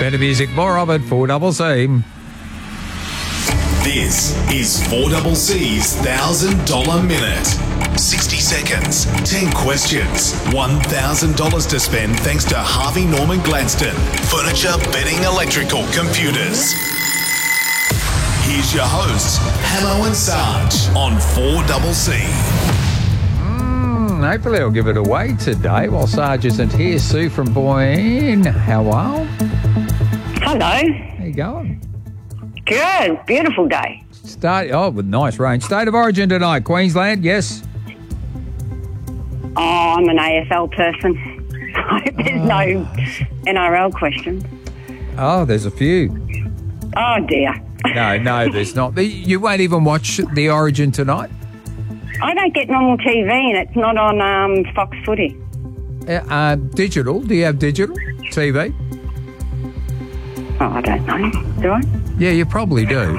Better music, more of it, 4CC. This is 4CC's $1,000 Minute. 60 seconds, 10 questions, $1,000 to spend thanks to Harvey Norman Gladstone. Furniture, bedding, electrical, computers. Here's your hosts, Hamo and Sarge on 4CC. Hopefully I'll give it away today while Sarge isn't here. Sue from Boyne, how are you? Hello. How you going? Good. Beautiful day. With nice rain. State of origin tonight, Queensland, yes? Oh, I'm an AFL person. There's no NRL question. Oh, there's a few. Oh, dear. No, there's not. You won't even watch the origin tonight? I don't get normal TV and it's not on Fox Footy. Digital? Do you have digital TV? Oh, I don't know. Do I? Yeah, you probably do.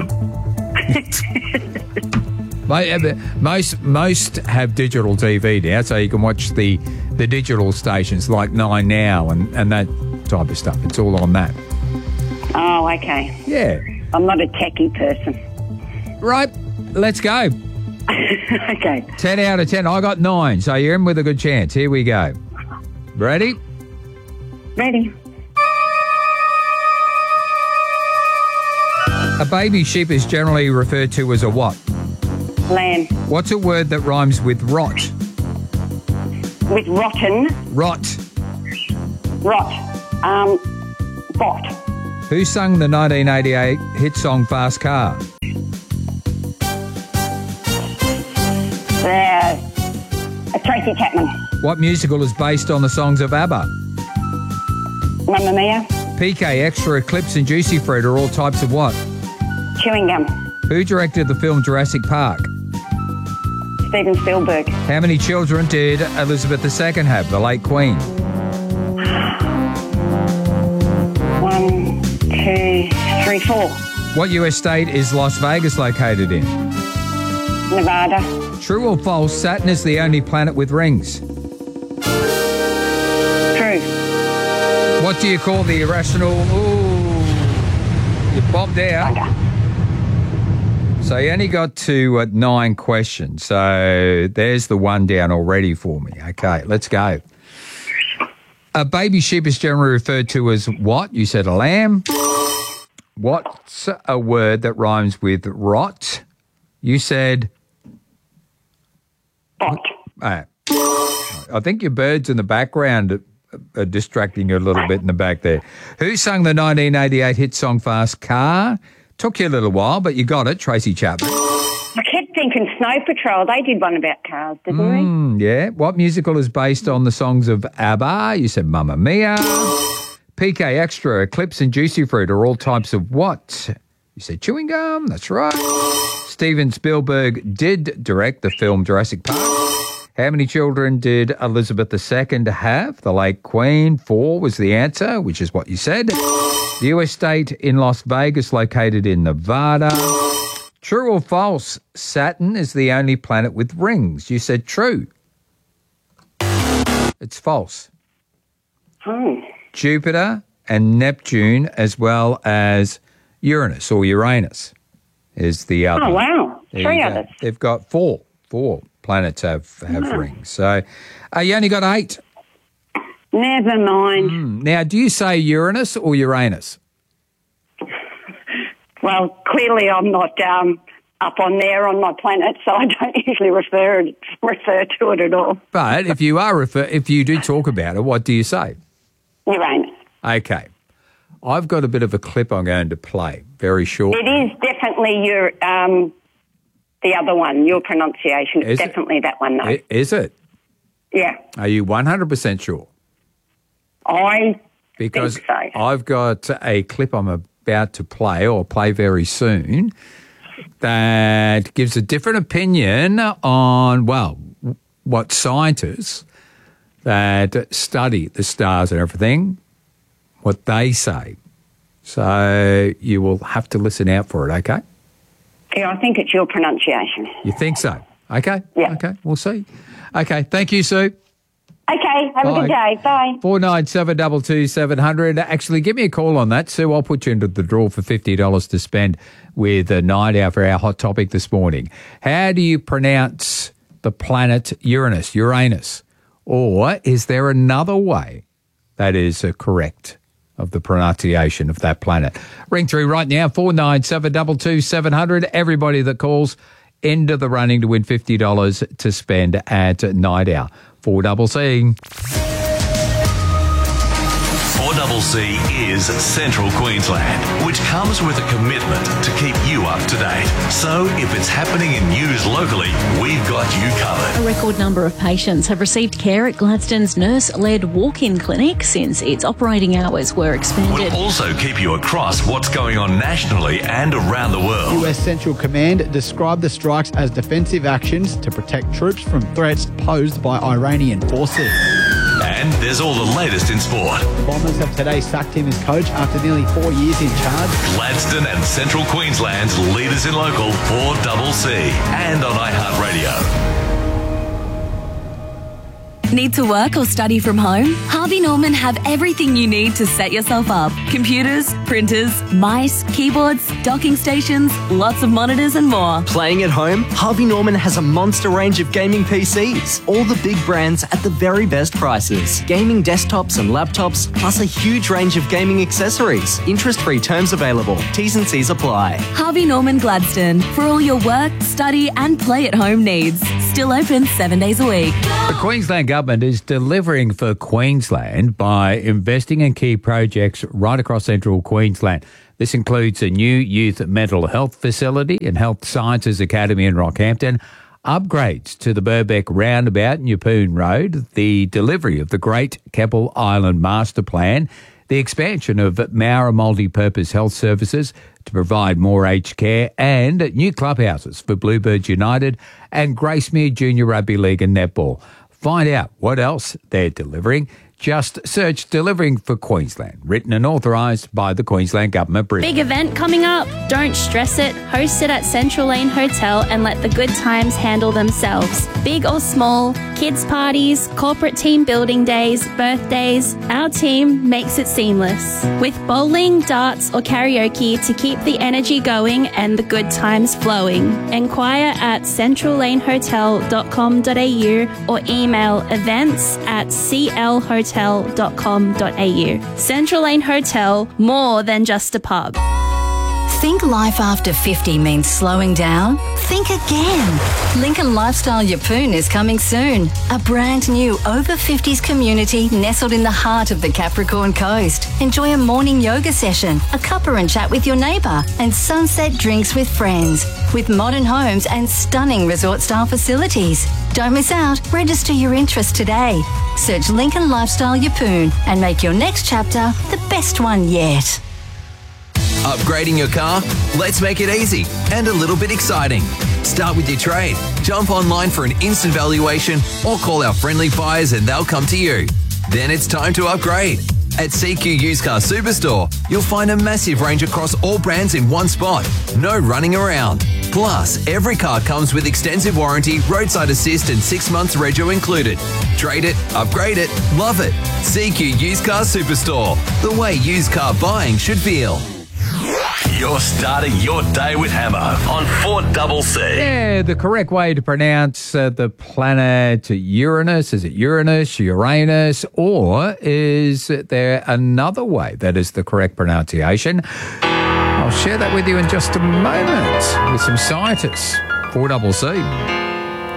Most have digital TV now, so you can watch the digital stations like 9Now and that type of stuff. It's all on that. Oh, okay. Yeah. I'm not a techie person. Right, let's go. Okay. 10 out of 10. I got 9, so you're in with a good chance. Here we go. Ready? Ready. A baby sheep is generally referred to as a what? Lamb. What's a word that rhymes with rot? With rotten. Rot. Rot. Bot. Who sung the 1988 hit song Fast Car? Tracy Chapman. What musical is based on the songs of ABBA? Mamma Mia. PK, Extra, Eclipse and Juicy Fruit are all types of what? Chewing gum. Who directed the film Jurassic Park? Steven Spielberg. How many children did Elizabeth II have, the late Queen? 1, 2, 3, 4. What US state is Las Vegas located in? Nevada. True or false, Saturn is the only planet with rings? True. What do you call the irrational... Ooh, you bombed out. Okay. So you only got to 9 questions. So there's the one down already for me. Okay, let's go. A baby sheep is generally referred to as what? You said a lamb. What's a word that rhymes with rot? You said... Bot. I think your birds in the background are distracting you a little bit in the back there. Who sung the 1988 hit song Fast Car? Took you a little while, but you got it, Tracy Chapman. I kept thinking Snow Patrol. They did one about cars, didn't they? Yeah. What musical is based on the songs of ABBA? You said Mamma Mia. PK, Extra, Eclipse and Juicy Fruit are all types of what? You said chewing gum. That's right. Steven Spielberg did direct the film Jurassic Park. How many children did Elizabeth II have? The late Queen. 4 was the answer, which is what you said. The US state in Las Vegas located in Nevada. True or false, Saturn is the only planet with rings? You said true. It's false. Oh. Jupiter and Neptune, as well as Uranus or Uranus, is the other. Oh, wow. There 3 you go. others. They've got 4 planets have rings. So you only got 8. Never mind. Now, do you say Uranus or Uranus? Well, clearly I'm not up on there on my planet, so I don't usually refer to it at all. But if you do talk about it, what do you say? Uranus. Okay. I've got a bit of a clip I'm going to play very short. It is definitely the other one, your pronunciation. It's definitely that one, though. Is it? Yeah. Are you 100% sure? I Because think so. I've got a clip I'm about to play or play very soon that gives a different opinion on, well, what scientists that study the stars and everything, what they say. So you will have to listen out for it, okay? Yeah, I think it's your pronunciation. You think so? Okay. Yeah. Okay, we'll see. Okay, thank you, Sue. Okay, have a good day. Bye. 497-227-700. Actually, give me a call on that, Sue. I'll put you into the draw for $50 to spend with a night out for our hot topic this morning. How do you pronounce the planet Uranus? Or is there another way that is correct of the pronunciation of that planet? Ring through right now, 497-227-700. Everybody that calls into the running to win $50 to spend at night out. 4CC. 4CC is Central Queensland, which comes with a commitment to keep you up to date. So if it's happening in news locally, we've got you covered. A record number of patients have received care at Gladstone's nurse-led walk-in clinic since its operating hours were expanded. We'll also keep you across what's going on nationally and around the world. US Central Command described the strikes as defensive actions to protect troops from threats posed by Iranian forces. And there's all the latest in sport. The Bombers have today sacked him as coach after nearly 4 years in charge. Gladstone and Central Queensland's leaders in local, 4CC, and on iHeartRadio. Need to work or study from home? Harvey Norman have everything you need to set yourself up. Computers, printers, mice, keyboards, docking stations, lots of monitors and more. Playing at home? Harvey Norman has a monster range of gaming PCs. All the big brands at the very best prices. Gaming desktops and laptops, plus a huge range of gaming accessories. Interest-free terms available. T's and C's apply. Harvey Norman Gladstone. For all your work, study and play at home needs. Still open 7 days a week. The Queensland Government is delivering for Queensland by investing in key projects right across central Queensland. This includes a new youth mental health facility and health sciences academy in Rockhampton, upgrades to the Burbeck roundabout in Yeppoon Road, the delivery of the Great Keppel Island Master Plan, the expansion of Mowra Multi-Purpose Health Services to provide more aged care, and new clubhouses for Bluebirds United and Gracemere Junior Rugby League and Netball. Find out what else they're delivering. Just search Delivering for Queensland, written and authorised by the Queensland Government. Brisbane. Big event coming up. Don't stress it. Host it at Central Lane Hotel and let the good times handle themselves. Big or small, kids' parties, corporate team building days, birthdays, our team makes it seamless. With bowling, darts or karaoke to keep the energy going and the good times flowing. Enquire at centrallanehotel.com.au or email events@clhotel.com.au. Central Lane Hotel, more than just a pub. Think life after 50 means slowing down? Think again. Lincoln Lifestyle Yeppoon is coming soon. A brand new over 50s community nestled in the heart of the Capricorn Coast. Enjoy a morning yoga session, a cuppa and chat with your neighbour, and sunset drinks with friends. With modern homes and stunning resort-style facilities. Don't miss out. Register your interest today. Search Lincoln Lifestyle Yeppoon and make your next chapter the best one yet. Upgrading your car? Let's make it easy and a little bit exciting. Start with your trade. Jump online for an instant valuation or call our friendly buyers and they'll come to you. Then it's time to upgrade. At CQ Used Car Superstore, you'll find a massive range across all brands in one spot. No running around. Plus, every car comes with extensive warranty, roadside assist and 6 months rego included. Trade it, upgrade it, love it. CQ Used Car Superstore. The way used car buying should feel. You're starting your day with Hammer on 4CC. Yeah, the correct way to pronounce the planet Uranus. Is it Uranus, Uranus, or is there another way that is the correct pronunciation? I'll share that with you in just a moment with some scientists. 4CC.